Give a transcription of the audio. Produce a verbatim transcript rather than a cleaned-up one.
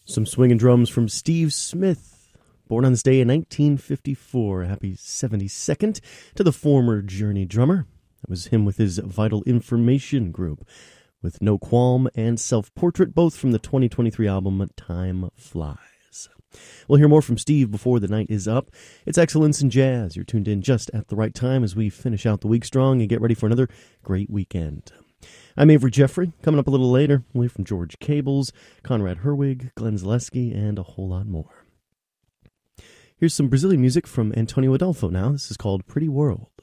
Some swinging drums from Steve Smith, born on this day in nineteen fifty-four. Happy seventy-second to the former Journey drummer. That was him with his Vital Information group, with No Qualm and Self-Portrait, both from the twenty twenty-three album Time Flies. We'll hear more from Steve before the night is up. It's Excellence in Jazz. You're tuned in just at the right time as we finish out the week strong and get ready for another great weekend. I'm Avery Jeffrey. Coming up a little later, we'll hear from George Cables, Conrad Herwig, Glenn Zaleski, and a whole lot more. Here's some Brazilian music from Antonio Adolfo now. This is called Pretty World.